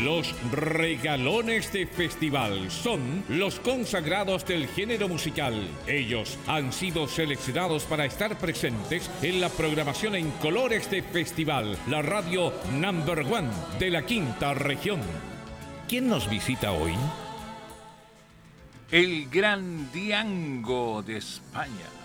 Los regalones de festival son los consagrados del género musical. Ellos han sido seleccionados para estar presentes en la programación en colores de festival, la radio number one de la quinta región. ¿Quién nos visita hoy? El gran Diango de España.